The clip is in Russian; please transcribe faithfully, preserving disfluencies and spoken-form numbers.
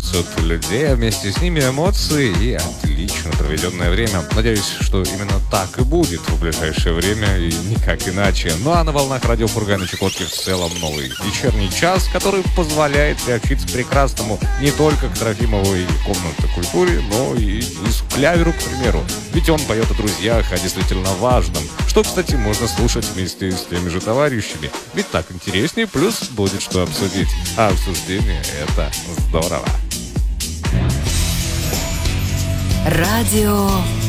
пятьсот людей, а вместе с ними эмоции и отлично проведенное время. Надеюсь, что именно так и будет в ближайшее время и никак иначе. Ну а на волнах радио Фургана Чукотки в целом новый вечерний час, который позволяет приобщиться прекрасному не только к Трофимовой комнате культуре, но и из Кляверу, к примеру. Ведь он поет о друзьях, о действительно важном, что, кстати, можно слушать вместе с теми же товарищами. Ведь так интереснее, плюс будет что обсудить. А обсуждение — это здорово. Радио